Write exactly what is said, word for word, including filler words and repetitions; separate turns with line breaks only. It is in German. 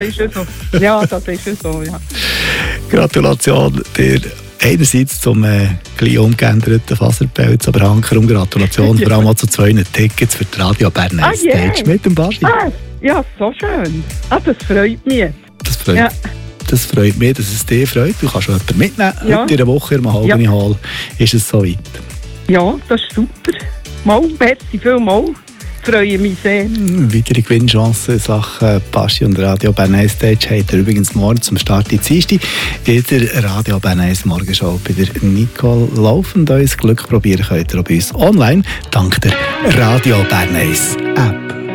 ist ja so. Ja, das ist ja so, ja.
Gratulation dir einerseits zum äh, gleich umgeänderten Faserpelz, aber Hankerum Gratulation vor allem auch zu zwei Tickets für die Radio Bern
Ah,
Stage
yeah.
mit dem Baschi.
Ah, ja, so schön. Ah, das freut mich.
Das freut,
Ja.
das freut mich, dass es dich freut. Du kannst schon jemanden mitnehmen.
Ja.
Heute in der Woche im Mahogany
Ja.
Hall ist es soweit.
Ja, das ist super. Mal, merci vielmals. Freue mich sehr.
Weitere Gewinnchancen in Sachen Baschi und Radio Bern Stage habt ihr übrigens morgen zum Start in Dienstag in der Radio Bern Morgenshow bei der Nicole laufend. Euer Glück probieren könnt ihr auch bei uns online dank der Radio Bern App.